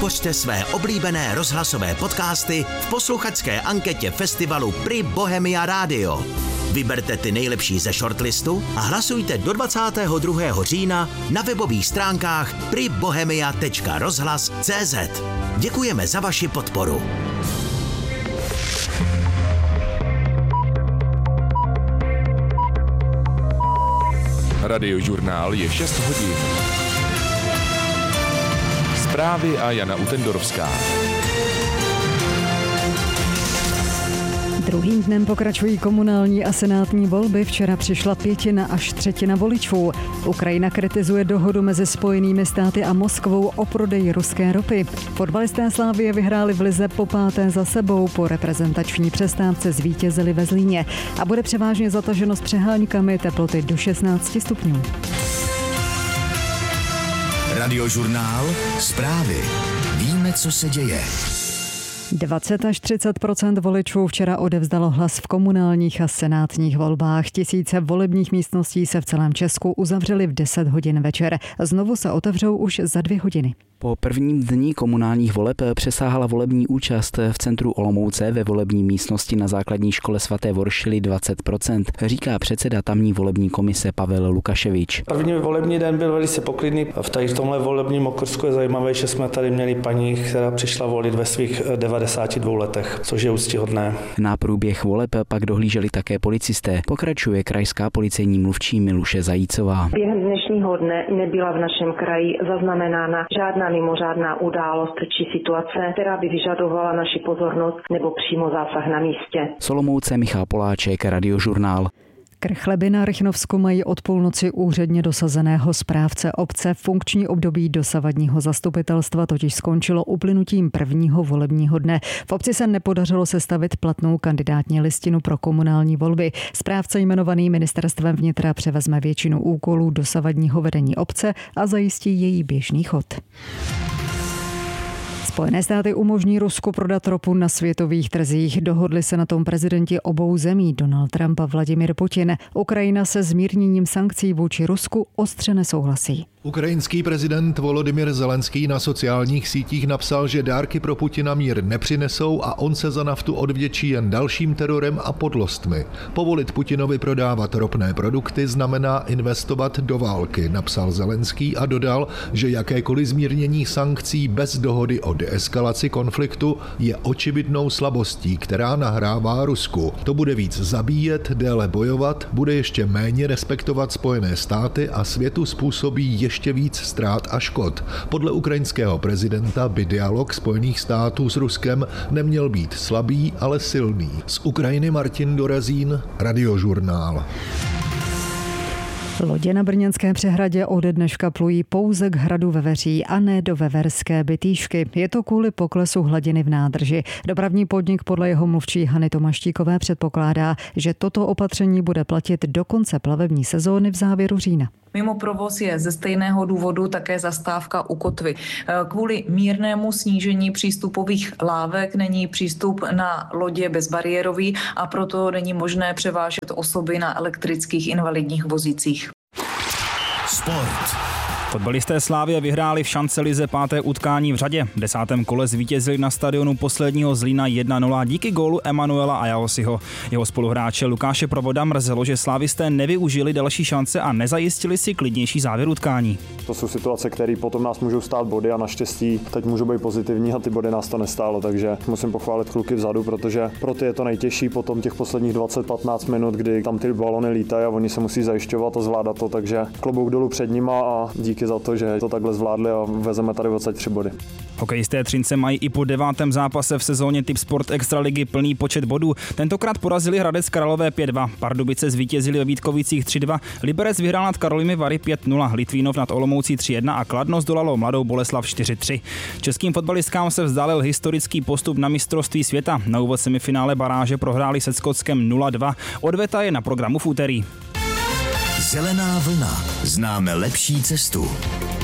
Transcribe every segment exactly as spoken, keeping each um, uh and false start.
Podpořte své oblíbené rozhlasové podcasty v posluchačské anketě festivalu Prix Bohemia Radio. Vyberte ty nejlepší ze shortlistu a hlasujte do dvacátého druhého října na webových stránkách prix bohemia tečka rozhlas tečka cé zet. Děkujeme za vaši podporu. Radiožurnál je šest hodin. Zprávy a Jana Utendorovská. Druhým dnem pokračují komunální a senátní volby. Včera přišla pětina až třetina voličů. Ukrajina kritizuje dohodu mezi Spojenými státy a Moskvou o prodeji ruské ropy. Fotbalisté Slavie vyhráli v lize po páté za sebou. Po reprezentační přestávce zvítězili ve Zlíně. A bude převážně zataženo s přeháňkami, teploty do šestnáct stupňů. Radiožurnál. Zprávy. Víme, co se děje. dvacet až třicet procent voličů včera odevzdalo hlas v komunálních a senátních volbách. Tisíce volebních místností se v celém Česku uzavřely v deset hodin večer. Znovu se otevřou už za dvě hodiny. Po prvním dni komunálních voleb přesáhala volební účast v centru Olomouce ve volební místnosti na základní škole svaté Voršily dvacet procent, říká předseda tamní volební komise Pavel Lukaševič. První volební den byl velice poklidný. V, tady v tomhle volebním okrsku je zajímavé, že jsme tady měli paní, která přišla volit ve svých devadesáti dvou letech, což je úctyhodné. Na průběh voleb pak dohlíželi také policisté. Pokračuje krajská policejní mluvčí Miluše Zajícová. Během dnešního dne nebyla v našem kraji zaznamenána žádná mimořádná událost či situace, která by vyžadovala naši pozornost nebo přímo zásah na místě. Z Olomouce Michal Poláček, Radiožurnál. Krchleby na Rychnovsku mají od půlnoci úředně dosazeného správce obce. Funkční období dosavadního zastupitelstva totiž skončilo uplynutím prvního volebního dne. V obci se nepodařilo sestavit platnou kandidátní listinu pro komunální volby. Správce jmenovaný ministerstvem vnitra převezme většinu úkolů dosavadního vedení obce a zajistí její běžný chod. Spojené státy umožní Rusku prodat ropu na světových trzích. Dohodli se na tom prezidenti obou zemí, Donald Trump a Vladimir Putin. Ukrajina se zmírněním sankcí vůči Rusku ostře nesouhlasí. Ukrajinský prezident Volodymyr Zelenský na sociálních sítích napsal, že dárky pro Putina mír nepřinesou a on se za naftu odvděčí jen dalším terorem a podlostmi. Povolit Putinovi prodávat ropné produkty znamená investovat do války, napsal Zelenský a dodal, že jakékoliv zmírnění sankcí bez dohody o deeskalaci konfliktu je očividnou slabostí, která nahrává Rusku. To bude víc zabíjet, déle bojovat, bude ještě méně respektovat Spojené státy a světu způsobí ještě ještě víc ztrát a škod. Podle ukrajinského prezidenta by dialog Spojených států s Ruskem neměl být slabý, ale silný. Z Ukrajiny Martin Dorazín, Radiožurnál. Lodě na brněnské přehradě ode dneška plují pouze k hradu Veveří a ne do Veverské Bytýšky. Je to kvůli poklesu hladiny v nádrži. Dopravní podnik podle jeho mluvčí Hany Tomaštíkové předpokládá, že toto opatření bude platit do konce plavební sezóny v závěru října. Mimo provoz je ze stejného důvodu také zastávka u kotvy. Kvůli mírnému snížení přístupových lávek není přístup na lodě bezbariérový a proto není možné převážet osoby na elektrických invalidních vozících. Sport. Fotbalisté Slavie vyhráli v šancelize páté utkání v řadě. V desátém kole zvítězili na stadionu posledního Zlína jedna nula díky gólu Emanuela Ayalosiho. Jeho spoluhráče Lukáše Provoda mrzelo, že slavisté nevyužili další šance a nezajistili si klidnější závěr utkání. To jsou situace, které potom nás můžou stát body a naštěstí teď můžou být pozitivní a ty body nás to nestálo, takže musím pochválit kluky vzadu, protože pro ty je to nejtěžší potom těch posledních dvacet patnáct minut, kdy tam ty balony lítají a oni se musí zajišťovat a zvládat to, takže klobouk dolů před nima a díky za to, že to takhle zvládli a vezeme tady dvacet tři body. Hokejisté Třince mají i po devátém zápase v sezóně Tip Sport Extraligy plný počet bodů. Tentokrát porazili Hradec Králové pět dva, Pardubice zvítězili ve Vítkovicích tři dva, Liberec vyhrál nad Karolími Vary pět nula, Litvínov nad Olomoucí tři jedna a Kladno zdolalo Mladou Boleslav čtyři tři. Českým fotbalistkám se vzdálil historický postup na mistrovství světa. Na úvod semifinále baráže prohráli se Skotskem nula dva. Odveta je na programu v úterý. Zelená vlna. Známe lepší cestu.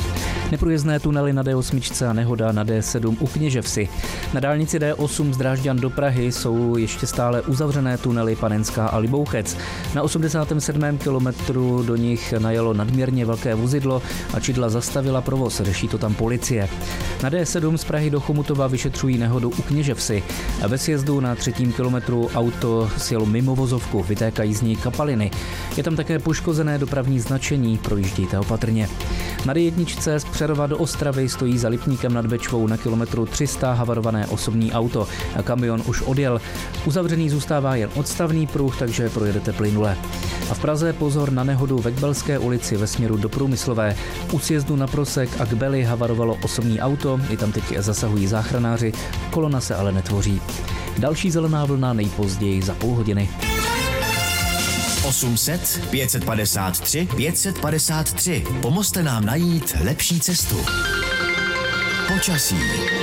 Neprůjezdné tunely na D osm a nehoda na D sedm u Kněževsi. Na dálnici D osm z Drážďan do Prahy jsou ještě stále uzavřené tunely Panenská a Libouchec. Na osmdesátém sedmém kilometru do nich najelo nadměrně velké vozidlo a čidla zastavila provoz, řeší to tam policie. Na D sedm z Prahy do Chomutova vyšetřují nehodu u Kněževsi. Ve sjezdu na třetím kilometru auto sjelo mimo vozovku, vytékají z něj kapaliny. Je tam také poškozené dopravní značení, projíždějte opatrně. Na D jedna z Přerova do Ostravy stojí za Lipníkem nad Bečvou na kilometru tři sta havarované osobní auto a kamion už odjel. Uzavřený zůstává jen odstavný pruh, takže projedete plynule. A v Praze pozor na nehodu ve Kbelské ulici ve směru do Průmyslové. U sjezdu na Prosek a Kbely havarovalo osobní auto, i tam teď zasahují záchranáři, kolona se ale netvoří. Další zelená vlna nejpozději za půl hodiny. osm set pět set padesát tři pět set padesát tři. Pomozte nám najít lepší cestu. Počasí.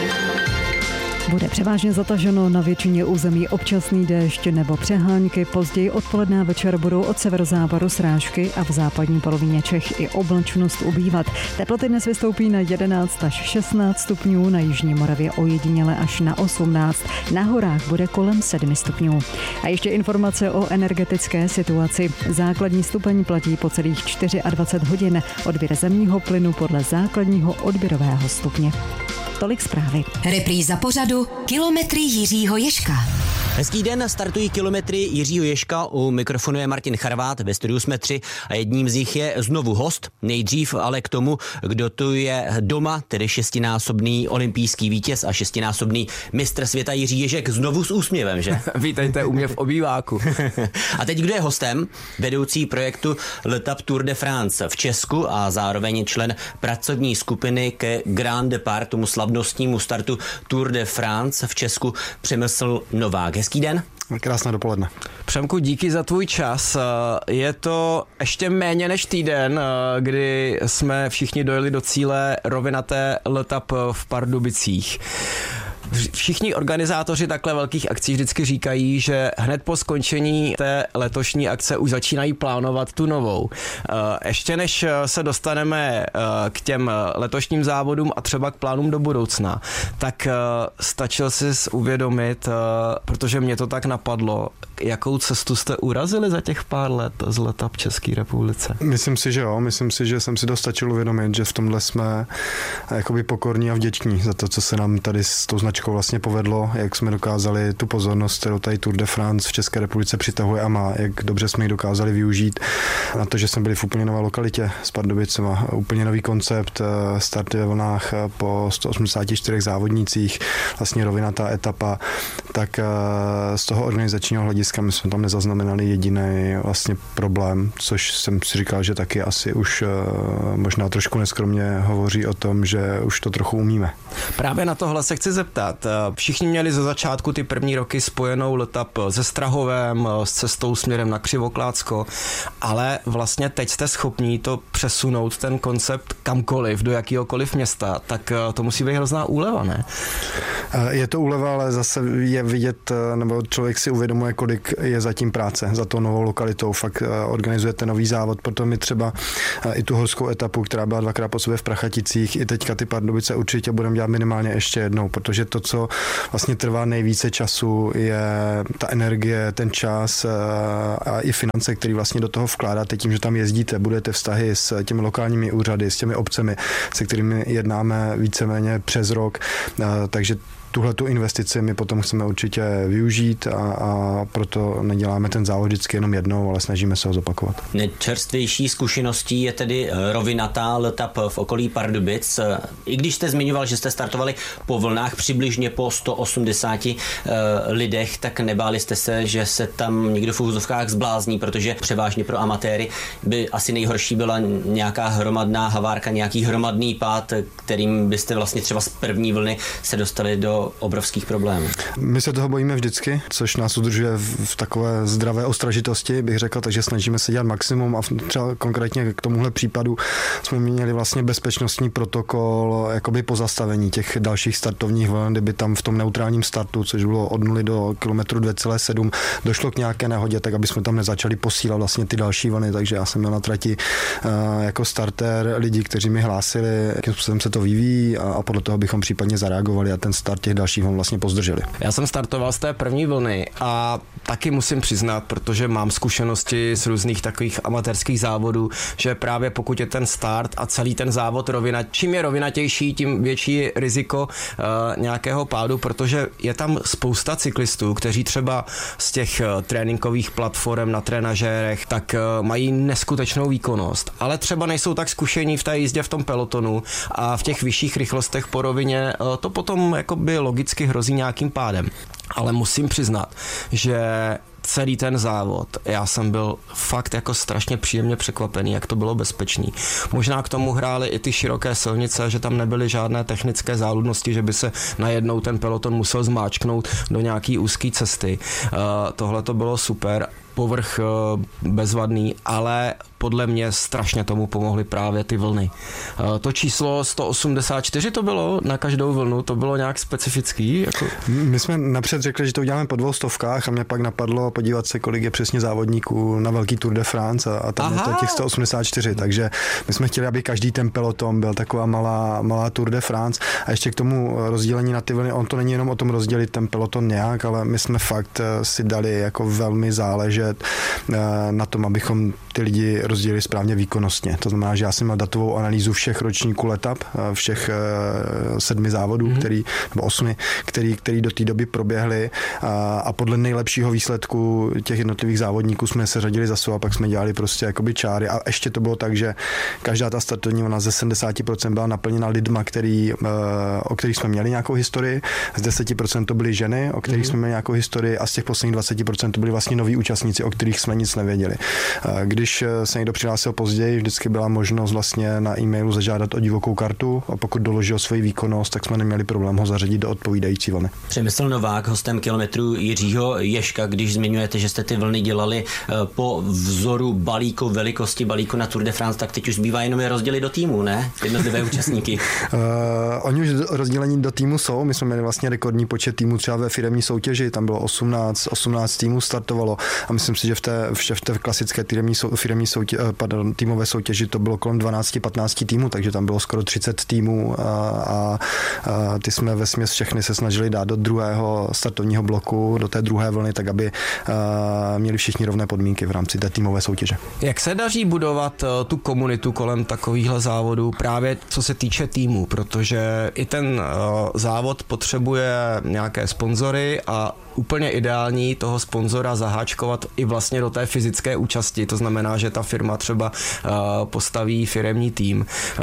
Bude převážně zataženo, na většině území občasný déšť nebo přehánky, později odpoledne a večer budou od severozápadu srážky a v západní polovině Čech i oblačnost ubývat. Teploty dnes vystoupí na jedenáct až šestnáct stupňů, na jižní Moravě ojediněle až na osmnáct, na horách bude kolem sedm stupňů. A ještě informace o energetické situaci. Základní stupeň platí po celých dvacet čtyři hodin, odběr zemního plynu podle základního odběrového stupně. Tolik zprávy. Repríza pořadu Kilometry Jiřího Ježka. Hezký den, startují Kilometry Jiřího Ježka, u mikrofonu je Martin Charvát, ve studiu jsme tři a jedním z nich je znovu host, nejdřív ale k tomu, kdo tu je doma, tedy šestinásobný olympijský vítěz a šestinásobný mistr světa Jiří Ježek, znovu s úsměvem, že? Vítejte u mě v obýváku. A teď kdo je hostem? Vedoucí projektu L'Etape Tour de France v Česku a zároveň člen pracovní skupiny ke Grand Depart, tomu slavnostnímu startu Tour de France v Česku, Přemysl Novák. Hezký den. Krásné dopoledne. Přemku, díky za tvůj čas. Je to ještě méně než týden, kdy jsme všichni dojeli do cíle rovinaté L'Etape v Pardubicích. Všichni organizátoři takhle velkých akcí vždycky říkají, že hned po skončení té letošní akce už začínají plánovat tu novou. Ještě než se dostaneme k těm letošním závodům a třeba k plánům do budoucna, tak stačil si uvědomit, protože mě to tak napadlo, jakou cestu jste urazili za těch pár let z L'Etape v České republice? Myslím si, že jo. Myslím si, že jsem si dostačil uvědomit, že v tomhle jsme jakoby pokorní a vděční za to, co se nám tady s tou značkou vlastně povedlo, jak jsme dokázali tu pozornost, kterou tady Tour de France v České republice přitahuje a má, jak dobře jsme ji dokázali využít na to, že jsme byli v úplně nové lokalitě s Pardubicema. Úplně nový koncept, starty ve vlnách po sto osmdesáti čtyřech závodnících, vlastně rovinatá etapa, tak z toho organizačního hlediska my jsme tam nezaznamenali jediný vlastně problém, což jsem si říkal, že taky asi už možná trošku neskromně hovoří o tom, že už to trochu umíme. Právě na tohle se chci zeptat. Všichni měli ze začátku ty první roky spojenou L'Etape se Strahovem, s cestou směrem na Křivoklácko, ale vlastně teď jste schopní to přesunout, ten koncept kamkoliv, do jakýhokoliv města, tak to musí být hrozná úleva, ne? Je to úleva, ale zase je vidět, nebo člověk si uvědomuje, kolik je zatím práce za tou novou lokalitou. Fakt organizujete nový závod, potom je třeba i tu horskou etapu, která byla dvakrát po sobě v Prachaticích, i teďka ty Pardubice určitě budeme dělat minimálně ještě jednou, protože to, co vlastně trvá nejvíce času, je ta energie, ten čas a i finance, který vlastně do toho vkládáte tím, že tam jezdíte, budete vztahy s těmi lokálními úřady, s těmi obcemi, se kterými jednáme víceméně přes rok, takže tuhle tu investici my potom chceme určitě využít a, a proto neděláme ten závod vždycky jenom jednou, ale snažíme se ho zopakovat. Nejčerstvější zkušeností je tedy rovinatá L'Etape v okolí Pardubic. I když jste zmiňoval, že jste startovali po vlnách přibližně po sto osmdesáti uh, lidech, tak nebáli jste se, že se tam někdo v úzovkách zblázní, protože převážně pro amatéry by asi nejhorší byla nějaká hromadná havárka, nějaký hromadný pád, kterým byste vlastně třeba z první vlny se dostali do těchto obrovských problémů? My se toho bojíme vždycky, což nás udržuje v takové zdravé ostražitosti, bych řekl, takže snažíme se dělat maximum a třeba konkrétně k tomuhle případu jsme měli vlastně bezpečnostní protokol jakoby pozastavení těch dalších startovních vln, kdyby tam v tom neutrálním startu, což bylo od nuly do kilometru dva celá sedm, došlo k nějaké nehodě, tak aby jsme tam nezačali posílat vlastně ty další vlny, takže já jsem měl na trati uh, jako starter lidi, kteří mi hlásili, jakým způsobem se to vyvíjí a, a podle toho bychom případně zareagovali a ten start těch dalších vln vlastně pozdrželi. Já jsem startoval z té první vlny a taky musím přiznat, protože mám zkušenosti z různých takových amatérských závodů, že právě pokud je ten start a celý ten závod rovina, čím je rovinatější, tím větší riziko uh, nějakého pádu, protože je tam spousta cyklistů, kteří třeba z těch uh, tréninkových platform na trenažérech, tak uh, mají neskutečnou výkonnost, ale třeba nejsou tak zkušení v té jízdě v tom pelotonu a v těch vyšších rychlostech po rovině uh, to potom jakoby logicky hrozí nějakým pádem. Ale musím přiznat, že celý ten závod, já jsem byl fakt jako strašně příjemně překvapený, jak to bylo bezpečný. Možná k tomu hrály i ty široké silnice, že tam nebyly žádné technické záludnosti, že by se najednou ten peloton musel zmáčknout do nějaký úzké cesty. Uh, Tohle to bylo super. Povrch bezvadný, ale podle mě strašně tomu pomohly právě ty vlny. To číslo sto osmdesát čtyři to bylo na každou vlnu, to bylo nějak specifický? Jako... My jsme napřed řekli, že to uděláme po dvou stovkách a mě pak napadlo podívat se, kolik je přesně závodníků na velký Tour de France a, a tam Aha. je to těch sto osmdesát čtyři, takže my jsme chtěli, aby každý ten peloton byl taková malá, malá Tour de France a ještě k tomu rozdělení na ty vlny, on to není jenom o tom rozdělit ten peloton nějak, ale my jsme fakt si dali jako velmi záležet na tom, abychom ty lidi rozdělili správně výkonnostně. To znamená, že já jsem měl datovou analýzu všech ročníků letap, všech sedmi závodů, mm-hmm. který, nebo osmi, který, který do té doby proběhly a, a podle nejlepšího výsledku těch jednotlivých závodníků jsme se řadili za sebou a pak jsme dělali prostě jakoby čáry a ještě to bylo tak, že každá ta startovní ona ze sedmdesát procent byla naplněna lidma, který, o kterých jsme měli nějakou historii, z deset procent to byly ženy, o kterých mm-hmm. jsme měli nějakou historii a z těch posledních dvacet procent to byli vlastně noví účastníci, o kterých jsme nic nevěděli. Když se někdo přihlásil později, vždycky byla možnost vlastně na e-mailu zažádat o divokou kartu a pokud doložil svoji výkonnost, tak jsme neměli problém ho zařadit do odpovídající vlny. Přemysl Novák, hostem Kilometru Jiřího Ježka, když zmiňujete, že jste ty vlny dělali po vzoru balíku, velikosti balíku na Tour de France, tak teď už zbývá jenom je rozdělit do týmu, ne? Jednotlivé účastníky. uh, oni už rozdělení do týmu jsou, my jsme měli vlastně rekordní počet týmů třeba ve firemní soutěži, tam bylo osmnáct, osmnáct týmů startovalo a myslím si, že v té, v té klasické firemní, sou, firemní soutěži, pardon, týmové soutěži to bylo kolem dvanáct patnáct týmů, takže tam bylo skoro třicet týmů a, a, a ty jsme vesměs všechny se snažili dát do druhého startovního bloku, do té druhé vlny, tak aby a, měli všichni rovné podmínky v rámci té týmové soutěže. Jak se daří budovat tu komunitu kolem takovýchhle závodů právě co se týče týmu, protože i ten uh, závod potřebuje nějaké sponzory a úplně ideální toho sponzora zaháčkovat i vlastně do té fyzické účasti. To znamená, že ta firma třeba uh, postaví firemní tým. Uh,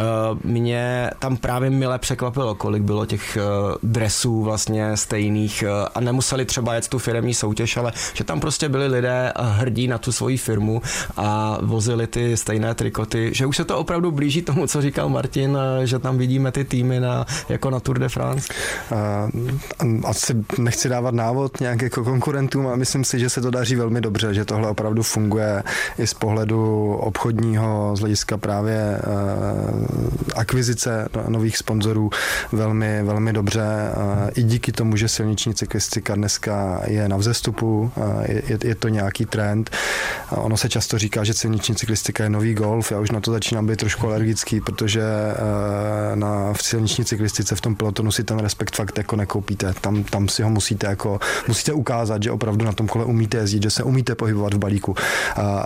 mě tam právě mile překvapilo, kolik bylo těch uh, dresů vlastně stejných uh, a nemuseli třeba jet tu firemní soutěž, ale že tam prostě byli lidé hrdí na tu svoji firmu a vozili ty stejné trikoty, že už se to opravdu blíží tomu, co říkal Martin, uh, že tam vidíme ty týmy na, jako na Tour de France. Uh, asi nechci dávat návod nějak jako konkurentům a myslím si, že se to daří velmi dobře, že tohle opravdu funguje i z pohledu obchodního, z hlediska právě uh, akvizice nových sponzorů velmi, velmi dobře. Uh, I díky tomu, že silniční cyklistika dneska je na vzestupu, uh, je, je to nějaký trend. Uh, ono se často říká, že silniční cyklistika je nový golf. Já už na to začínám být trošku alergický, protože uh, na v silniční cyklistice v tom pelotonu si ten respekt fakt jako nekoupíte. Tam, tam si ho musíte jako musíte ukázat, že opravdu na tom kole umíte jezdit, že se umíte pohybovat v balíku.